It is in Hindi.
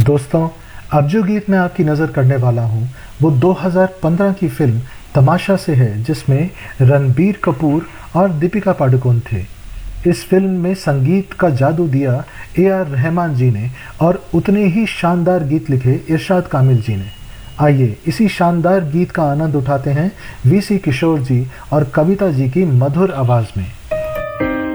दोस्तों, अब जो गीत मैं आपकी नज़र करने वाला हूँ वो 2015 की फिल्म तमाशा से है, जिसमें रणबीर कपूर और दीपिका पादुकोण थे। इस फिल्म में संगीत का जादू दिया ए.आर. रहमान जी ने और उतने ही शानदार गीत लिखे इरशाद कामिल जी ने। आइए इसी शानदार गीत का आनंद उठाते हैं वीसी किशोर जी और कविता जी की मधुर आवाज़ में।